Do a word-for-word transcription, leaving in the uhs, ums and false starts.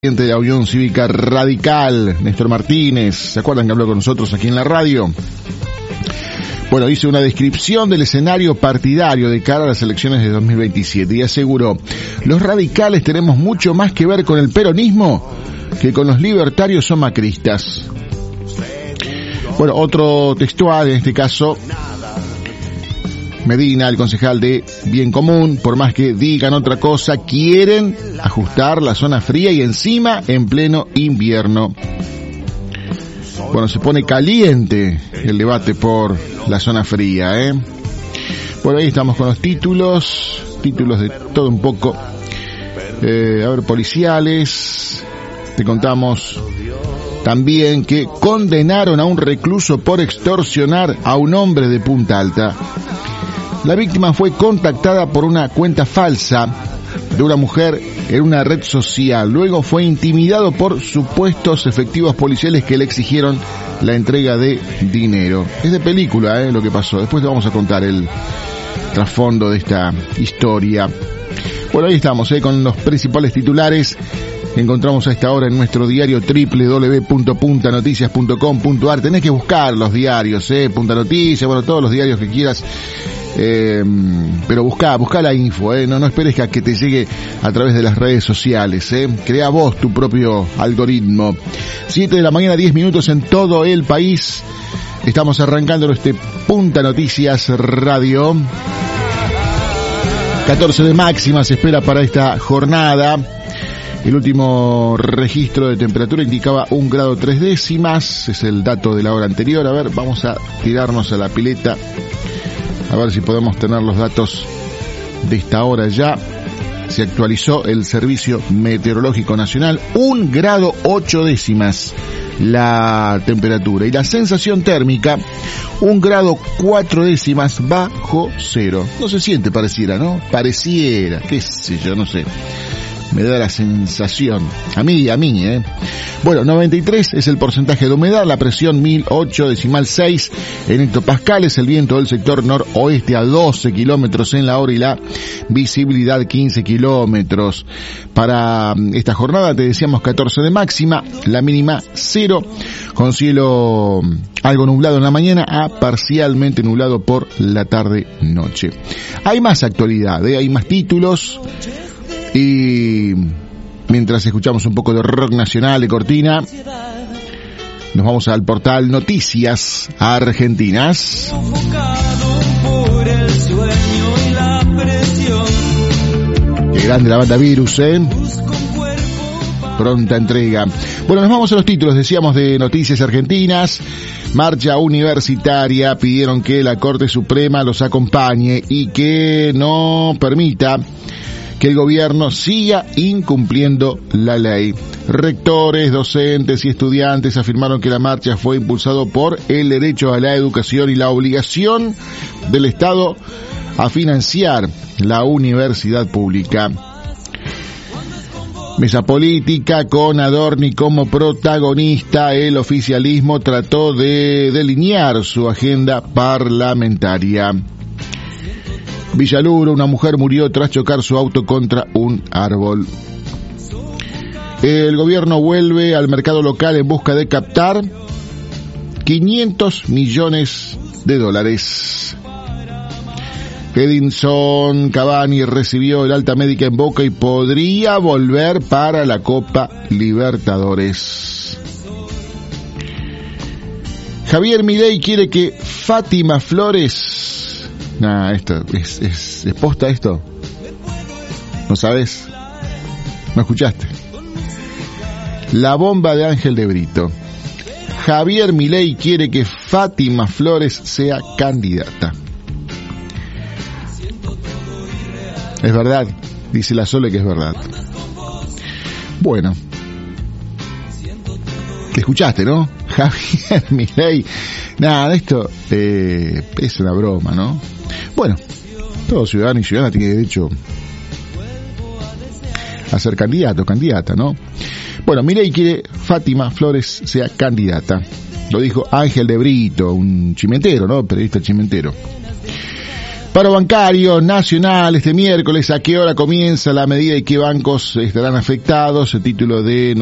presidente de la Unión Cívica Radical, Néstor Martínez. ¿Se acuerdan que habló con nosotros aquí en la radio? Bueno, hizo una descripción del escenario partidario de cara a las elecciones de dos mil veintisiete y aseguró: los radicales tenemos mucho más que ver con el peronismo que con los libertarios o macristas. Bueno, otro textual, en este caso Medina, el concejal de Bien Común: por más que digan otra cosa, quieren ajustar la zona fría y encima en pleno invierno. Bueno, se pone caliente el debate por la zona fría, ¿eh? Por ahí estamos con los títulos, títulos de todo un poco. Eh, a ver, policiales. Te contamos también que condenaron a un recluso por extorsionar a un hombre de Punta Alta. La víctima fue contactada por una cuenta falsa de una mujer en una red social. Luego fue intimidado por supuestos efectivos policiales que le exigieron la entrega de dinero. Es de película, ¿eh?, lo que pasó. Después te vamos a contar el trasfondo de esta historia. Bueno, ahí estamos, ¿eh?, con los principales titulares. Encontramos a esta hora en nuestro diario doble u doble u doble u punto punta noticias punto com punto a r. Tenés que buscar los diarios, eh, Punta Noticias, bueno, todos los diarios que quieras. Eh, pero busca, busca la info, eh. no, no esperes que, que te llegue a través de las redes sociales, eh. Crea vos tu propio algoritmo. siete de la mañana, diez minutos en todo el país. Estamos arrancando este Punta Noticias Radio. catorce de máxima se espera para esta jornada. El último registro de temperatura indicaba un grado tres décimas. Es el dato de la hora anterior. A ver, vamos a tirarnos a la pileta. A ver si podemos tener los datos de esta hora ya. Se actualizó el Servicio Meteorológico Nacional. Un grado ocho décimas la temperatura. Y la sensación térmica, un grado cuatro décimas bajo cero. No se siente, pareciera, ¿no? Pareciera, qué sé yo, no sé. Me da la sensación. A mí, a mí, ¿eh? Bueno, noventa y tres es el porcentaje de humedad, la presión mil ocho decimal seis en hectopascales, el viento del sector noroeste a doce kilómetros en la hora y la visibilidad quince kilómetros. Para esta jornada te decíamos catorce de máxima, la mínima cero, con cielo algo nublado en la mañana a parcialmente nublado por la tarde-noche. Hay más actualidad, ¿eh? Hay más títulos. Y mientras escuchamos un poco de rock nacional de cortina, nos vamos al portal Noticias Argentinas. Qué grande la banda Virus, ¿eh? Pronta entrega. Bueno, nos vamos a los títulos, decíamos, de Noticias Argentinas. Marcha universitaria, pidieron que la Corte Suprema los acompañe y que no permita que el gobierno siga incumpliendo la ley. Rectores, docentes y estudiantes afirmaron que la marcha fue impulsado por el derecho a la educación y la obligación del Estado a financiar la universidad pública. Mesa política con Adorni como protagonista. El oficialismo trató de delinear su agenda parlamentaria. Villaluro, una mujer murió tras chocar su auto contra un árbol. El gobierno vuelve al mercado local en busca de captar quinientos millones de dólares. Edinson Cavani recibió el alta médica en Boca y podría volver para la Copa Libertadores. Javier Milei quiere que Fátima Flores... Nah, esto, es, es, ¿es posta esto? ¿No sabes? ¿No escuchaste? La bomba de Ángel de Brito. Javier Milei quiere que Fátima Flores sea candidata. Es verdad, dice la Sole que es verdad. Bueno. ¿Escuchaste, no? Javier Milei. Nada, esto eh, es una broma, ¿no? Bueno, todo ciudadano y ciudadana tiene derecho a ser candidato o candidata, ¿no? Bueno, Milei quiere Fátima Flores sea candidata. Lo dijo Ángel de Brito, un chimentero, ¿no? Periodista chimentero. Paro bancario nacional este miércoles. ¿A qué hora comienza la medida y qué bancos estarán afectados? El título de